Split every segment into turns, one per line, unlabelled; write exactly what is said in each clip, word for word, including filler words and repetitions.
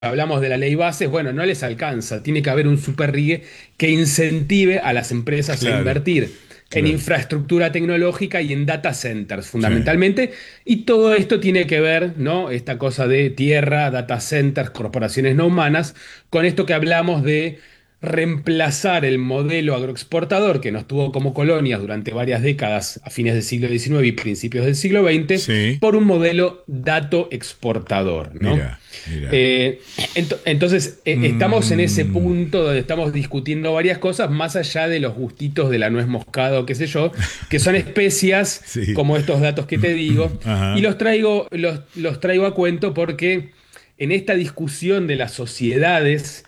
hablamos de la ley bases, bueno, no les alcanza. Tiene que haber un superrigue que incentive a las empresas a
Claro,
invertir en
claro.
infraestructura tecnológica y en data centers,
Sí.
fundamentalmente. Y todo esto tiene que ver, ¿no? Esta cosa de tierra, data centers, corporaciones no humanas, con esto que hablamos de reemplazar el modelo agroexportador que nos tuvo como colonias durante varias décadas a fines del siglo diecinueve y principios del siglo veinte
Sí.
por un modelo dato exportador, ¿no?
Mira, mira.
Eh, ento- entonces, eh, estamos en ese
Mm,
punto donde estamos discutiendo varias cosas, más allá de los gustitos de la nuez moscada o qué sé yo, que son especias
sí.
como estos datos que te digo, y
Ajá.
los traigo, los, los traigo a cuento porque en esta discusión de las sociedades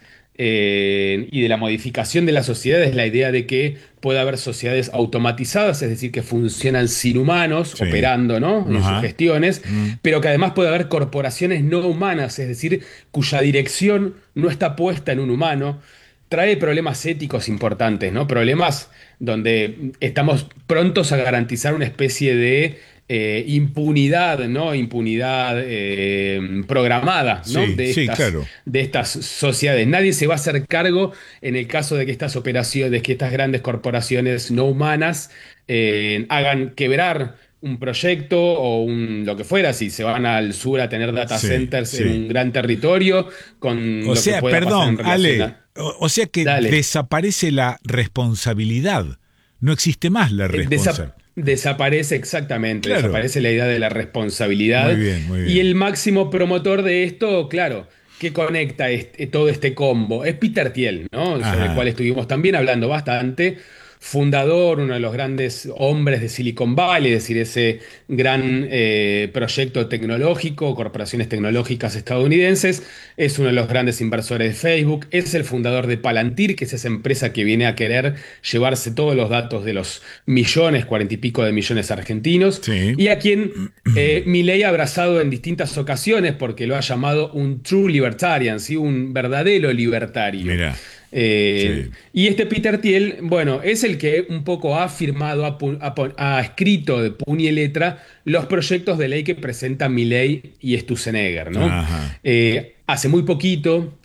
eh, y de la modificación de las sociedades, la idea de que puede haber sociedades automatizadas, es decir, que funcionan sin humanos
Sí.
operando, ¿no? En sus
Ajá.
gestiones,
Mm.
pero que además puede haber corporaciones no humanas, es decir, cuya dirección no está puesta en un humano, trae problemas éticos importantes, ¿no? Problemas donde estamos prontos a garantizar una especie de eh, impunidad, ¿no? Impunidad eh, programada, ¿no?
Sí,
De
sí,
estas,
claro.
de estas sociedades. Nadie se va a hacer cargo en el caso de que estas operaciones, de que estas grandes corporaciones no humanas eh, hagan quebrar un proyecto o un, lo que fuera, si se van al sur a tener data
Sí,
centers en
sí.
un gran territorio, con
O
lo que
sea,
pueda pasar en
perdón,
relación
Ale,
a...
o, o sea que
Dale.
desaparece la responsabilidad. No existe más la
Eh, desa-
responsabilidad.
desaparece exactamente,
Claro.
desaparece la idea de la
Muy
responsabilidad
bien, muy
y el
bien.
máximo promotor de esto, claro, que conecta este- todo este combo, es Peter Thiel, ¿no? Sobre el cual
Ajá.
estuvimos también hablando bastante, fundador, uno de los grandes hombres de Silicon Valley, es decir, ese gran eh, proyecto tecnológico, corporaciones tecnológicas estadounidenses, es uno de los grandes inversores de Facebook, es el fundador de Palantir, que es esa empresa que viene a querer llevarse todos los datos de los millones, cuarenta y pico de millones argentinos,
Sí.
y a quien eh, Milei ha abrazado en distintas ocasiones porque lo ha llamado un true libertarian, ¿sí? Un verdadero libertario.
Mira.
Eh,
Sí.
y este Peter Thiel, bueno, es el que un poco ha firmado, ha, pu- ha pon- ha escrito de puño y letra los proyectos de ley que presentan Milei y Sturzenegger, ¿no?
Ajá.
Eh, hace muy poquito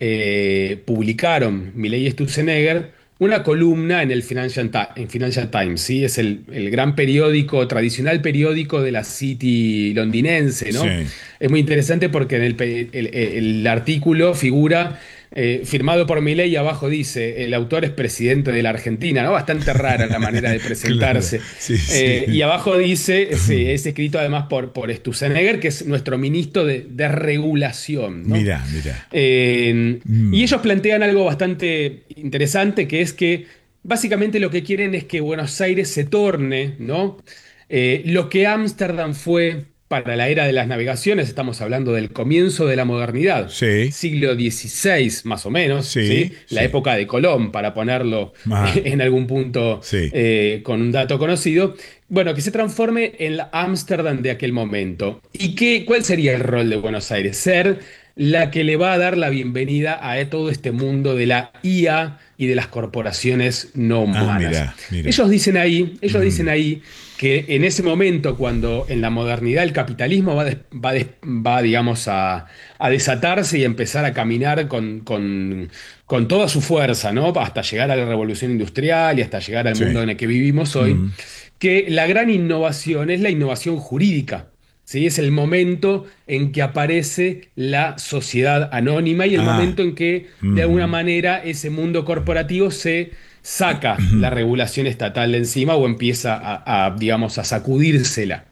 eh, publicaron Milei y Sturzenegger una columna en el Financial, Ti- en Financial Times, ¿sí? Es el, el gran periódico, tradicional periódico de la City londinense, ¿no?
Sí.
Es muy interesante porque en el, pe- el- el artículo figura eh, firmado por Milei y abajo dice, el autor es presidente de la Argentina, ¿no? Bastante rara la manera de
Claro.
presentarse.
Sí, sí.
Eh, y abajo dice, sí, es escrito además por, por Sturzenegger, que es nuestro ministro de, de regulación, ¿no?
Mira, mira.
Eh, y
Mm.
ellos plantean algo bastante interesante, que es que básicamente lo que quieren es que Buenos Aires se torne, ¿no? Eh, lo que Ámsterdam fue para la era de las navegaciones, estamos hablando del comienzo de la modernidad,
Sí.
siglo dieciséis más o menos, ¿sí?
Sí.
La
Sí.
época de Colón, para ponerlo
Ajá.
en algún punto
Sí.
eh, con un dato conocido. Bueno, que se transforme en la Ámsterdam de aquel momento. ¿Y qué, cuál sería el rol de Buenos Aires? Ser la que le va a dar la bienvenida a todo este mundo de la I A y de las corporaciones no
Ah,
humanas.
mira, mira.
Ellos dicen ahí, ellos dicen
Mm.
ahí que en ese momento, cuando en la modernidad el capitalismo va, des- va, des- va, digamos, a, a desatarse y a empezar a caminar con, con, con toda su fuerza, ¿no? Hasta llegar a la revolución industrial y hasta llegar al mundo
Sí.
en el que vivimos hoy,
Mm.
que la gran innovación es la innovación jurídica. ¿Sí? Es el momento en que aparece la sociedad anónima y el
Ah.
momento en que, de alguna
Mm.
manera, ese mundo corporativo se saca la regulación estatal de encima o empieza a, a, digamos, a sacudírsela.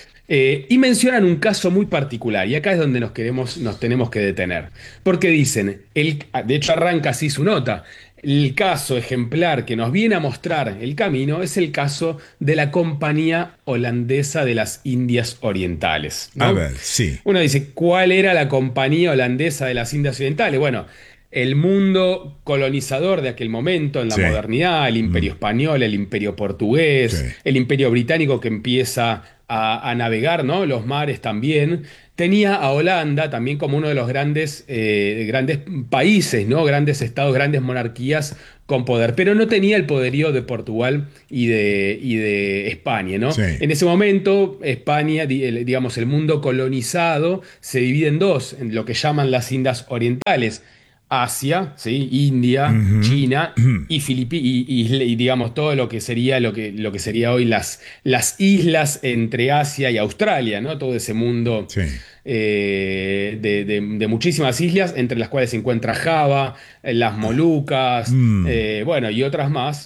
Eh, y mencionan un caso muy particular, y acá es donde nos queremos, nos tenemos que detener. Porque dicen, el, de hecho arranca así su nota, el caso ejemplar que nos viene a mostrar el camino es el caso de la Compañía Holandesa de las Indias Orientales,
A
¿no?
ver, sí.
Uno dice, ¿cuál era la Compañía Holandesa de las Indias Orientales? Bueno, el mundo colonizador de aquel momento, en la
Sí.
modernidad, el imperio
Mm.
español, el imperio portugués,
Sí.
el imperio británico que empieza a, a navegar, ¿no? Los mares también. Tenía a Holanda también como uno de los grandes, eh, grandes países, ¿no? Grandes estados, grandes monarquías con poder, pero no tenía el poderío de Portugal y de, y de España, ¿no?
Sí.
En ese momento, España, di- el- digamos, el mundo colonizado se divide en dos, en lo que llaman las Indias Orientales. Asia, ¿sí? India,
Ujú.
China y Filipinas y, y- y, digamos todo lo que sería lo que, lo que sería hoy las, las islas entre Asia y Australia, ¿no? Todo ese mundo
Sí.
eh, de, de- de muchísimas islas, entre las cuales se encuentra Java, eh, las Molucas,
Mm.
eh, bueno, y otras más.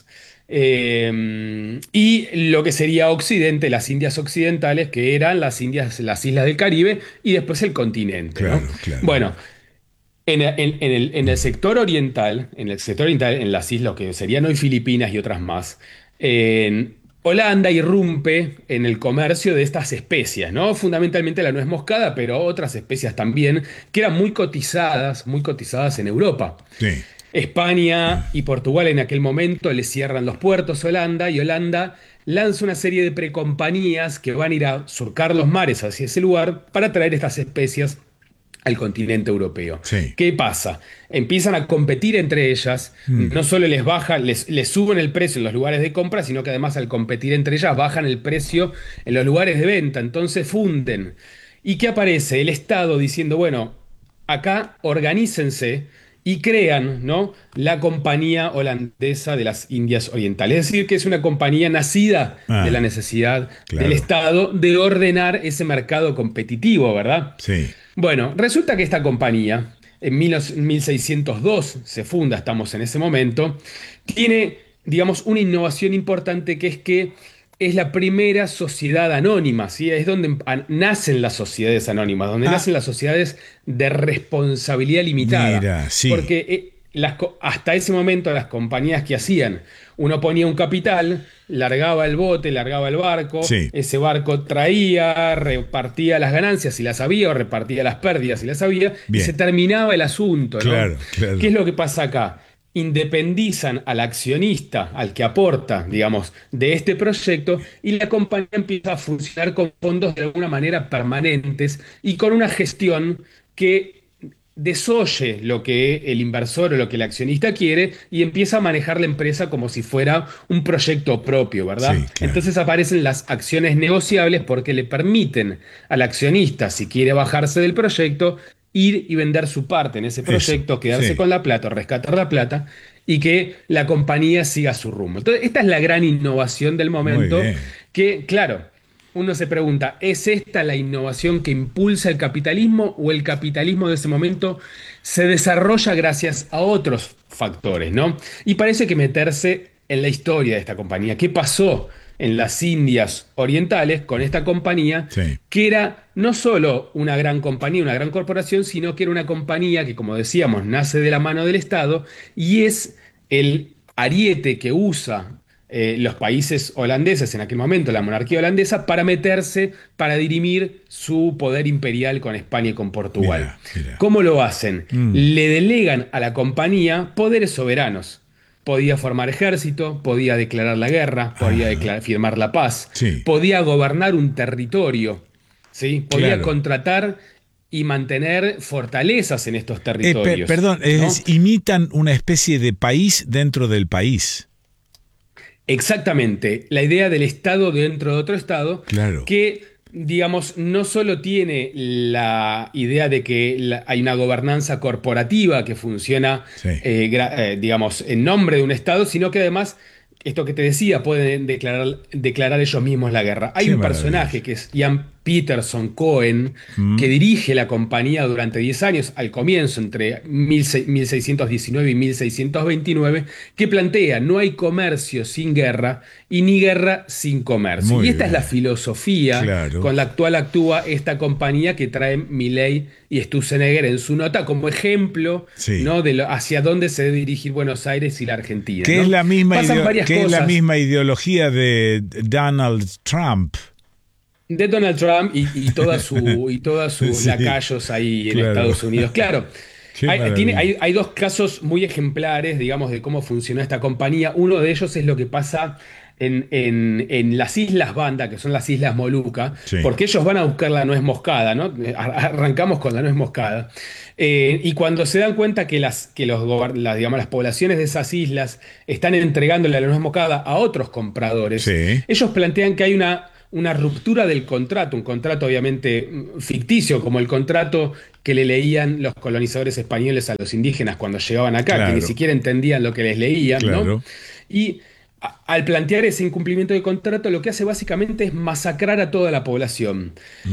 Eh, y lo que sería Occidente, las Indias Occidentales, que eran las Indias, las islas del Caribe, y después el continente, ¿no?
Claro, claro.
Bueno. En, en- en el, en el sector oriental, en el sector oriental, en las islas que serían hoy Filipinas y otras más, en Holanda irrumpe en el comercio de estas especias, ¿no? Fundamentalmente la nuez moscada, pero otras especias también, que eran muy cotizadas, muy cotizadas en Europa.
Sí.
España y Portugal en aquel momento le cierran los puertos a Holanda y Holanda lanza una serie de precompañías que van a ir a surcar los mares hacia ese lugar para traer estas especias al continente europeo.
Sí.
¿Qué pasa? Empiezan a competir entre ellas,
Mm.
no solo les bajan, les, les suben el precio en los lugares de compra, sino que además al competir entre ellas bajan el precio en los lugares de venta, entonces funden. ¿Y qué aparece? El Estado diciendo, bueno, acá organícense y crean, ¿no? La Compañía Holandesa de las Indias Orientales. Es decir, que es una compañía nacida de la
Ah,
necesidad del
claro.
Estado de ordenar ese mercado competitivo, ¿verdad?
Sí.
Bueno, resulta que esta compañía, en mil mil seiscientos dos se funda, estamos en ese momento, tiene, digamos, una innovación importante que es que es la primera sociedad anónima, ¿sí? Es donde an- nacen las sociedades anónimas, donde
Ah,
nacen las sociedades de responsabilidad limitada.
mira, sí.
Porque eh, las co- hasta ese momento las compañías que hacían, uno ponía un capital, largaba el bote, largaba el barco,
Sí.
ese barco traía, repartía las ganancias si las había, o repartía las pérdidas si las había, y se
Bien.
terminaba el asunto, ¿no?
Claro, claro.
¿Qué es lo que pasa acá? Independizan al accionista, al que aporta, digamos, de este proyecto, y la compañía empieza a funcionar con fondos de alguna manera permanentes y con una gestión que desoye lo que el inversor o lo que el accionista quiere y empieza a manejar la empresa como si fuera un proyecto propio, ¿verdad?
Sí, claro.
Entonces aparecen las acciones negociables porque le permiten al accionista, si quiere bajarse del proyecto, ir y vender su parte en ese
Eso.
proyecto, quedarse
Sí.
con la plata o rescatar la plata y que la compañía siga su rumbo. Entonces, esta es la gran innovación del
Muy
momento
bien.
que, claro, uno se pregunta, ¿es esta la innovación que impulsa el capitalismo o el capitalismo de ese momento se desarrolla gracias a otros factores, ¿no? Y parece que meterse en la historia de esta compañía. ¿Qué pasó en las Indias Orientales con esta compañía?
Sí.
Que era no solo una gran compañía, una gran corporación, sino que era una compañía que, como decíamos, nace de la mano del Estado y es el ariete que usa eh, los países holandeses en aquel momento, la monarquía holandesa, para meterse, para dirimir su poder imperial con España y con Portugal.
Mira, mira.
¿Cómo lo hacen?
Mm.
Le delegan a la compañía poderes soberanos. Podía formar ejército, podía declarar la guerra, podía
Ajá.
decla- firmar la paz,
Sí.
podía gobernar un territorio, ¿sí? Podía
Claro.
contratar y mantener fortalezas en estos
Eh, pe-
territorios,
perdón,
¿no?
es- imitan una especie de país dentro del país.
Exactamente, la idea del Estado dentro de otro Estado
Claro.
que, digamos, no solo tiene la idea de que la- hay una gobernanza corporativa que funciona,
Sí.
eh, gra- eh, digamos, en nombre de un Estado, sino que además, esto que te decía, pueden declarar, declarar ellos mismos la guerra. Hay
Qué
un personaje
maravilloso.
que es Ian Peterson Cohen, que
Mm.
dirige la compañía durante diez años, al comienzo, entre mil seiscientos diecinueve y mil seiscientos veintinueve, que plantea, no hay comercio sin guerra y ni guerra sin comercio.
Muy
Y esta es la
bien.
filosofía
Claro.
con la actual actúa esta compañía que trae Milei y Sturzenegger en su nota como ejemplo,
Sí.
¿no? de lo- hacia dónde se debe dirigir Buenos Aires y la Argentina,
Que
¿no?
es la misma
Pasan
ideo-
varias
que es la
cosas
misma ideología de Donald Trump.
de Donald Trump y, y toda su, y todas sus
Sí.
lacayos ahí en
Claro.
Estados Unidos. Claro.
Qué
Hay, tiene,
maravilla.
hay, hay dos casos muy ejemplares, digamos, de cómo funcionó esta compañía. Uno de ellos es lo que pasa en, en- en las Islas Banda, que son las Islas Molucca,
Sí,
porque ellos van a buscar la nuez moscada, ¿no? Ar- Arrancamos con la nuez moscada. Eh, y cuando se dan cuenta que, las, que los, gober- las, digamos, las poblaciones de esas islas están entregándole la nuez moscada a otros compradores,
sí,
ellos plantean que hay una, una ruptura del contrato, un contrato obviamente mm, ficticio, como el contrato que le leían los colonizadores españoles a los indígenas cuando llegaban acá, que ni
claro,
siquiera entendían lo que les leían, ¿no?
claro.
Y a- al plantear ese incumplimiento de contrato, lo que hace básicamente es masacrar a toda la población,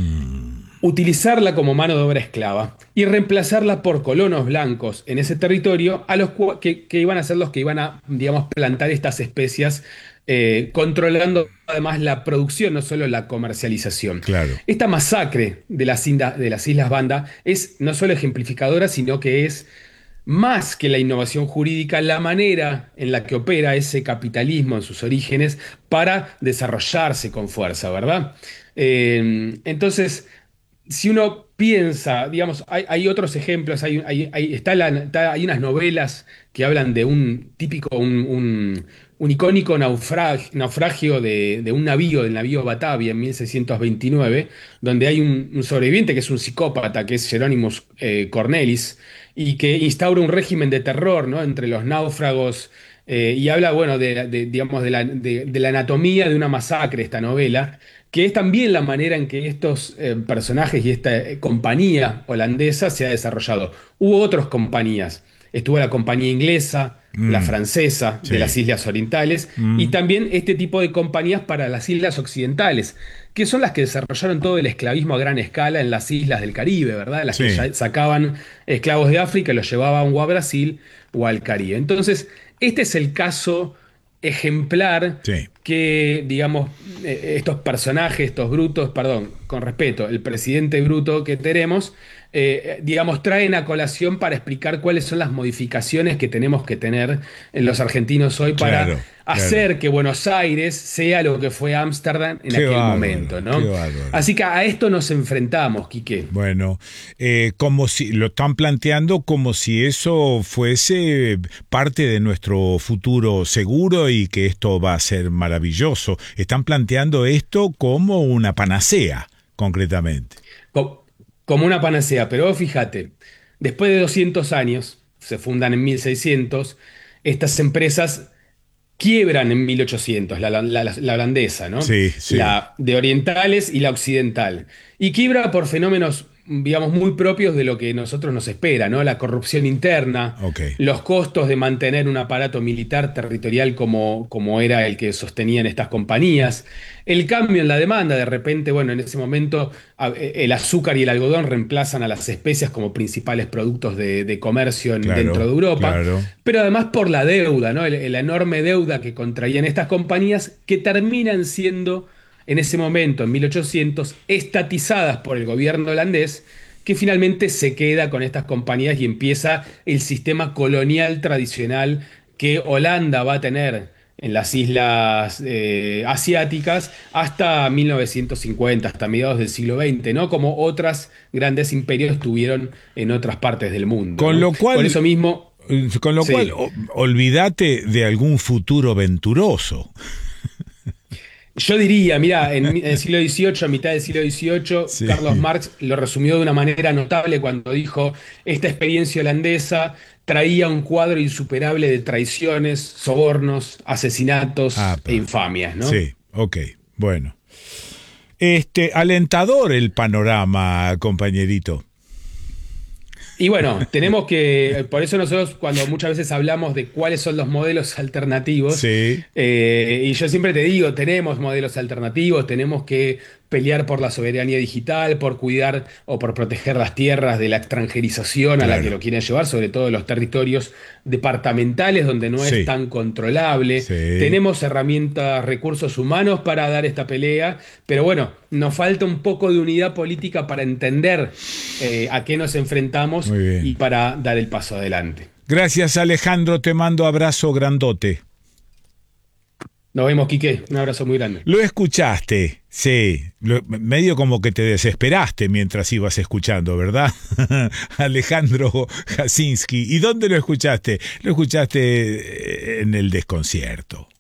Mm,
utilizarla como mano de obra esclava y reemplazarla por colonos blancos en ese territorio a los cua- que, que iban a ser los que iban a, digamos, plantar estas especias, eh, controlando además la producción, no solo la comercialización.
claro.
Esta masacre de las, inda- de las Islas Banda es no solo ejemplificadora, sino que es más que la innovación jurídica, la manera en la que opera ese capitalismo en sus orígenes para desarrollarse con fuerza, ¿verdad? Eh, entonces, si uno piensa, digamos, hay, hay otros ejemplos, hay, hay- hay- está la- está- hay unas novelas que hablan de un típico, un, un- un icónico naufragio, naufragio de, de un navío, del navío Batavia en mil seiscientos veintinueve, donde hay un, un sobreviviente que es un psicópata, que es Jerónimos eh, Cornelis, y que instaura un régimen de terror, ¿no? Entre los náufragos, eh, y habla, bueno, de, de- digamos, de la, de- de la anatomía de una masacre, esta novela, que es también la manera en que estos eh, personajes y esta eh, compañía holandesa se ha desarrollado. Hubo otras compañías. Estuvo la compañía inglesa, la
Mm,
francesa de las
sí.
Islas Orientales y
Mm,
también este tipo de compañías para las Islas Occidentales, que son las que desarrollaron todo el esclavismo a gran escala en las islas del Caribe, ¿verdad? Las que
sí,
ya sacaban esclavos de África y los llevaban o a Brasil o al Caribe. Entonces, este es el caso ejemplar
sí.
que, digamos, eh, estos personajes, estos brutos, perdón, con respeto, el presidente bruto que tenemos, eh, digamos, traen a colación para explicar cuáles son las modificaciones que tenemos que tener en los argentinos hoy para
Claro, claro.
hacer que Buenos Aires sea lo que fue Ámsterdam en
Qué
aquel momento,
bárbaro, qué
¿no?
bárbaro.
Así que a esto nos enfrentamos, Quique.
Bueno, eh, como si lo están planteando como si eso fuese parte de nuestro futuro seguro y que esto va a ser maravilloso. Están planteando esto como una panacea, concretamente.
Co- Como una panacea, pero vos fíjate, después de doscientos años, se fundan en mil seiscientos, estas empresas quiebran en mil ochocientos, la, la- la- la holandesa, ¿no?
Sí, sí,
La de orientales y la occidental. Y quiebra por fenómenos, digamos, muy propios de lo que nosotros nos espera, ¿no? La corrupción interna,
ok.
los costos de mantener un aparato militar territorial como, como era el que sostenían estas compañías, el cambio en la demanda, de repente, bueno, en ese momento a- el azúcar y el algodón reemplazan a las especias como principales productos de, de comercio en- dentro de
Claro,
Europa,
claro.
pero además por la deuda, ¿no? El- la enorme deuda que contraían estas compañías que terminan siendo en ese momento, en mil ochocientos, estatizadas por el gobierno holandés, que finalmente se queda con estas compañías y empieza el sistema colonial tradicional que Holanda va a tener en las islas eh, asiáticas hasta mil novecientos cincuenta, hasta mediados del siglo veinte, ¿no? Como otras grandes imperios tuvieron en otras partes del mundo,
Con
¿no?
lo
Por eso
cual,
mismo,
con lo cual,
sí.
o- olvídate de algún futuro venturoso.
Yo diría, mira, en mi- en el siglo dieciocho, a mitad del siglo dieciocho,
Sí,
Carlos Marx lo resumió de una manera notable cuando dijo, esta experiencia holandesa traía un cuadro insuperable de traiciones, sobornos, asesinatos e
apa.
infamias, ¿no?
Sí, ok, bueno. Este, alentador el panorama, compañerito.
Y bueno, tenemos que, por eso nosotros cuando muchas veces hablamos de cuáles son los modelos alternativos,
Sí,
eh, y yo siempre te digo, tenemos modelos alternativos, tenemos que pelear por la soberanía digital, por cuidar o por proteger las tierras de la extranjerización a la que
claro.
lo quieren llevar, sobre todo en los territorios departamentales donde no es
Sí,
tan controlable.
sí.
Tenemos herramientas, recursos humanos para dar esta pelea, pero bueno, nos falta un poco de unidad política para entender eh, a qué nos enfrentamos
Muy
y
bien.
para dar el paso adelante.
Gracias, Alejandro. Te mando abrazo grandote.
Nos vemos, Quique. Un abrazo muy grande.
Lo escuchaste, sí, lo- medio como que te desesperaste mientras ibas escuchando, ¿verdad? Alejandro Jasinski. ¿Y dónde lo escuchaste? Lo escuchaste en el desconcierto.